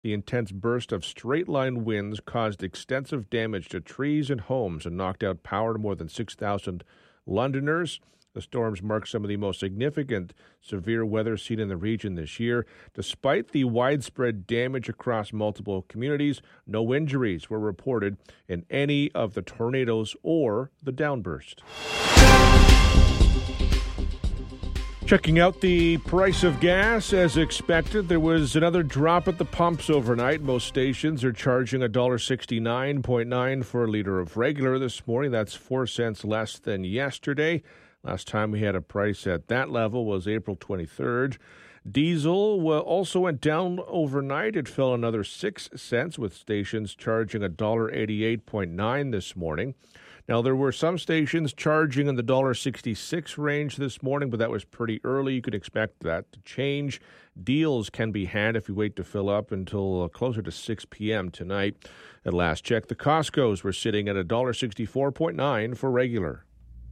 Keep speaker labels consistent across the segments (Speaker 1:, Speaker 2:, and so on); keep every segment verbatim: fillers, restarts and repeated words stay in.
Speaker 1: The intense burst of straight-line winds caused extensive damage to trees and homes and knocked out power to more than six thousand Londoners. The storms marked some of the most significant severe weather seen in the region this year. Despite the widespread damage across multiple communities, no injuries were reported in any of the tornadoes or the downburst. Checking out the price of gas, as expected, there was another drop at the pumps overnight. Most stations are charging one dollar sixty-nine point nine for a liter of regular this morning. That's four cents less than yesterday. Last time we had a price at that level was April twenty-third. Diesel also went down overnight. It fell another six cents, with stations charging one dollar eighty-eight point nine this morning. Now, there were some stations charging in the one dollar sixty-six range this morning, but that was pretty early. You could expect that to change. Deals can be had if you wait to fill up until closer to six p.m. tonight. At last check, the Costcos were sitting at one dollar sixty-four point nine for regular.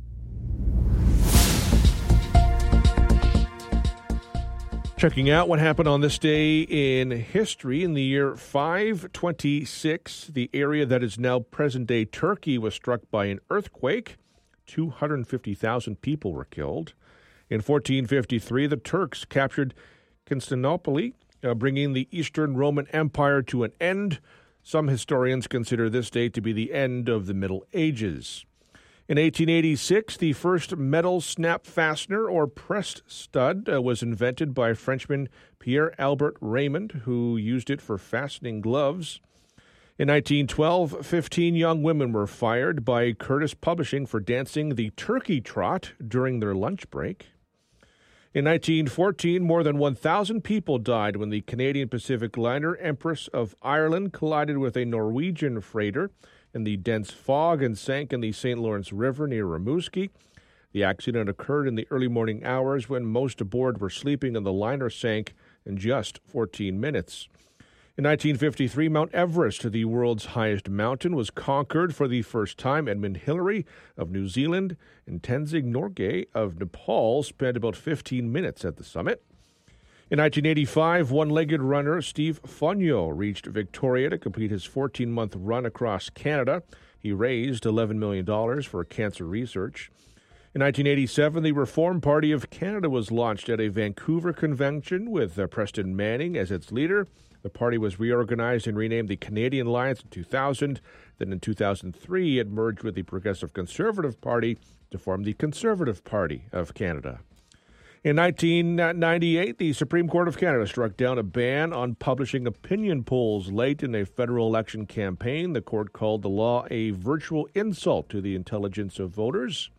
Speaker 1: Checking out what happened on this day in history. In the year five twenty-six, the area that is now present-day Turkey was struck by an earthquake. two hundred fifty thousand people were killed. In fourteen fifty-three, the Turks captured Constantinople, uh, bringing the Eastern Roman Empire to an end. Some historians consider this date to be the end of the Middle Ages. In eighteen eighty-six, the first metal snap fastener, or pressed stud, uh, was invented by Frenchman Pierre Albert Raymond, who used it for fastening gloves. In nineteen twelve, fifteen young women were fired by Curtis Publishing for dancing the turkey trot during their lunch break. In nineteen fourteen, more than one thousand people died when the Canadian Pacific liner Empress of Ireland collided with a Norwegian freighter in the dense fog and sank in the Saint Lawrence River near Rimouski. The accident occurred in the early morning hours when most aboard were sleeping, and the liner sank in just fourteen minutes. In nineteen fifty-three, Mount Everest, the world's highest mountain, was conquered for the first time. Edmund Hillary of New Zealand and Tenzing Norgay of Nepal spent about fifteen minutes at the summit. In nineteen eighty-five, one-legged runner Steve Fonyo reached Victoria to complete his fourteen-month run across Canada. He raised eleven million dollars for cancer research. In nineteen eighty-seven, the Reform Party of Canada was launched at a Vancouver convention with uh, Preston Manning as its leader. The party was reorganized and renamed the Canadian Alliance in two thousand. Then in two thousand three, it merged with the Progressive Conservative Party to form the Conservative Party of Canada. In nineteen ninety-eight, the Supreme Court of Canada struck down a ban on publishing opinion polls late in a federal election campaign. The court called the law a virtual insult to the intelligence of voters.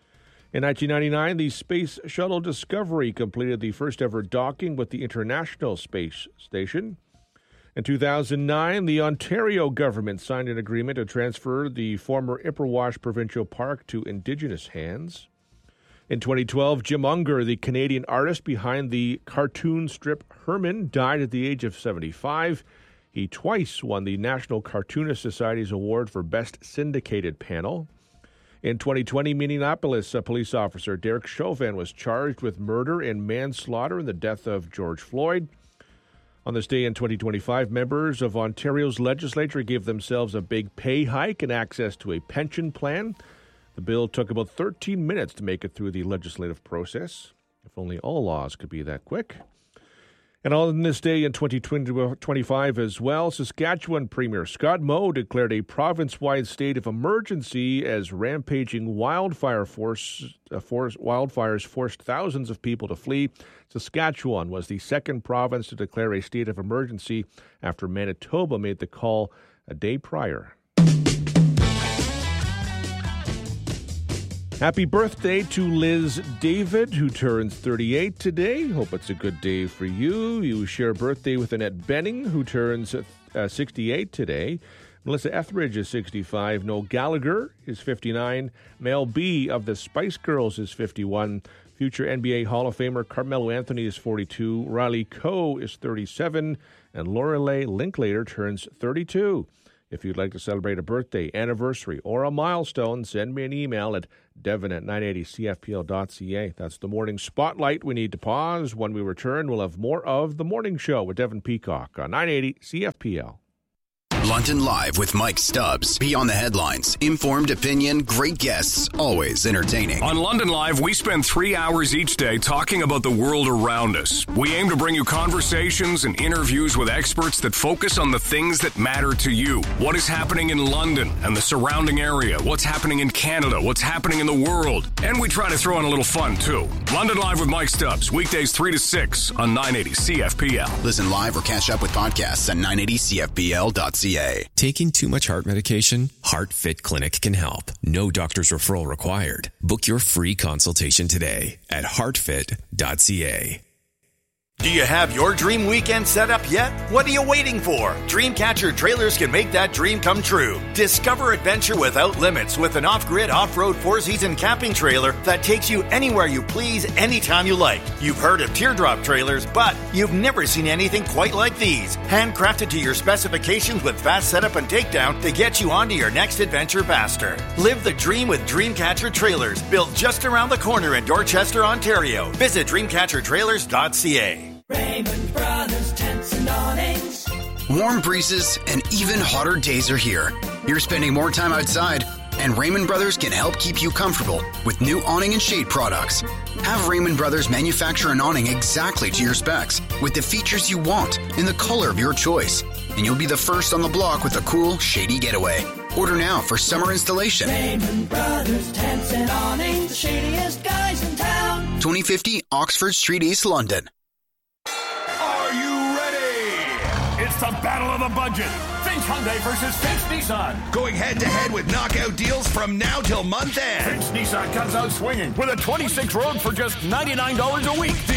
Speaker 1: In nineteen ninety-nine, the Space Shuttle Discovery completed the first-ever docking with the International Space Station. In two thousand nine, the Ontario government signed an agreement to transfer the former Ipperwash Provincial Park to Indigenous hands. In twenty twelve, Jim Unger, the Canadian artist behind the cartoon strip Herman, died at the age of seventy-five. He twice won the National Cartoonist Society's award for Best Syndicated Panel. In twenty twenty, Minneapolis a police officer Derek Chauvin was charged with murder and manslaughter in the death of George Floyd. On this day in twenty twenty-five, members of Ontario's legislature gave themselves a big pay hike and access to a pension plan. The bill took about thirteen minutes to make it through the legislative process. If only all laws could be that quick. And on this day in twenty twenty-five as well, Saskatchewan Premier Scott Moe declared a province-wide state of emergency as rampaging wildfire force, uh, force, wildfires forced thousands of people to flee. Saskatchewan was the second province to declare a state of emergency after Manitoba made the call a day prior. Happy birthday to Liz David, who turns thirty-eight today. Hope it's a good day for you. You share a birthday with Annette Benning, who turns uh, sixty-eight today. Melissa Etheridge is sixty-five. Noel Gallagher is fifty-nine. Mel B of the Spice Girls is fifty-one. Future N B A Hall of Famer Carmelo Anthony is forty-two. Riley Coe is thirty-seven. And Lorelei Linklater turns thirty-two. If you'd like to celebrate a birthday, anniversary, or a milestone, send me an email at devon at nine eighty c f p l dot c a. That's the morning spotlight. We need to pause. When we return, we'll have more of The Morning Show with Devon Peacock on nine eighty C F P L.
Speaker 2: London Live with Mike Stubbs. Beyond the headlines. Informed opinion, great guests, always entertaining.
Speaker 3: On London Live, we spend three hours each day talking about the world around us. We aim to bring you conversations and interviews with experts that focus on the things that matter to you. What is happening in London and the surrounding area? What's happening in Canada? What's happening in the world? And we try to throw in a little fun, too. London Live with Mike Stubbs. Weekdays three to six on nine eighty C F P L.
Speaker 2: Listen live or catch up with podcasts at nine eighty c f p l dot c a.
Speaker 4: Taking too much heart medication? HeartFit Clinic can help. No doctor's referral required. Book your free consultation today at heart fit dot c a.
Speaker 5: Do you have your dream weekend set up yet? What are you waiting for? Dreamcatcher Trailers can make that dream come true. Discover adventure without limits with an off-grid, off-road four-season camping trailer that takes you anywhere you please, anytime you like. You've heard of teardrop trailers, but you've never seen anything quite like these. Handcrafted to your specifications with fast setup and takedown to get you onto your next adventure faster. Live the dream with Dreamcatcher Trailers, built just around the corner in Dorchester, Ontario. Visit dreamcatcher trailers dot c a.
Speaker 6: Raymond Brothers Tents and Awnings.
Speaker 2: Warm breezes and even hotter days are here. You're spending more time outside, and Raymond Brothers can help keep you comfortable with new awning and shade products. Have Raymond Brothers manufacture an awning exactly to your specs with the features you want in the color of your choice. And you'll be the first on the block with a cool, shady getaway. Order now for summer installation.
Speaker 6: Raymond Brothers Tents and Awnings, the shadiest guys in town.
Speaker 2: twenty fifty Oxford Street, East London.
Speaker 7: It's the battle of the budget. Finch Hyundai versus Finch Nissan.
Speaker 8: Going head-to-head with knockout deals from now till month end.
Speaker 7: Finch Nissan comes out swinging with a twenty-six Rogue for just ninety-nine dollars a week.